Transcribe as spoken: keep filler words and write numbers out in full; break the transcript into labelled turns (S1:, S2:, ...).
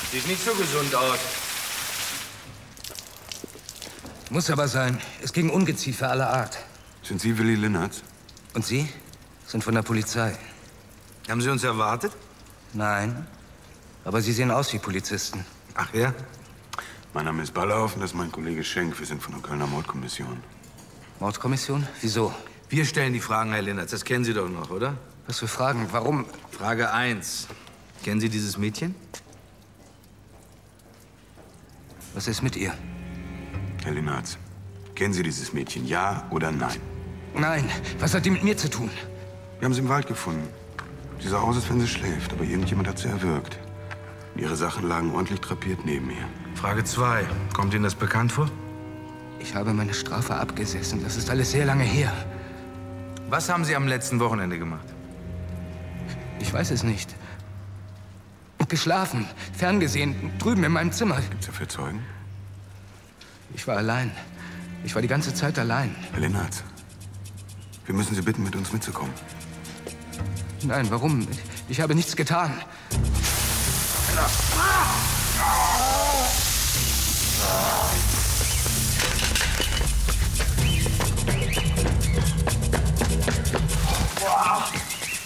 S1: Sieht nicht so gesund aus.
S2: Muss aber sein. Es ging Ungeziefer aller Art.
S3: Sind Sie Willi Linnertz?
S2: Und Sie? Sind von der Polizei.
S1: Haben Sie uns erwartet?
S2: Nein. Aber Sie sehen aus wie Polizisten.
S1: Ach ja?
S3: Mein Name ist Ballauf und das ist mein Kollege Schenk. Wir sind von der Kölner Mordkommission.
S2: Mordkommission? Wieso?
S1: Wir stellen die Fragen, Herr Linnertz. Das kennen Sie doch noch, oder?
S2: Was für Fragen? Warum?
S1: Frage eins. Kennen Sie dieses Mädchen?
S2: Was ist mit ihr?
S3: Herr Linnertz, kennen Sie dieses Mädchen, ja oder nein?
S2: Nein. Was hat die mit mir zu tun?
S3: Wir haben sie im Wald gefunden. Sie sah aus, als wenn sie schläft, aber irgendjemand hat sie erwürgt. Und ihre Sachen lagen ordentlich drapiert neben ihr.
S1: Frage zwei. Kommt Ihnen das bekannt vor?
S2: Ich habe meine Strafe abgesessen. Das ist alles sehr lange her.
S1: Was haben Sie am letzten Wochenende gemacht?
S2: Ich weiß es nicht. Geschlafen, ferngesehen, drüben in meinem Zimmer.
S3: Gibt's dafür Zeugen?
S2: Ich war allein. Ich war die ganze Zeit allein.
S3: Herr Linnertz, wir müssen Sie bitten, mit uns mitzukommen.
S2: Nein, warum? Ich, ich habe nichts getan. Ah! Ah! Ah!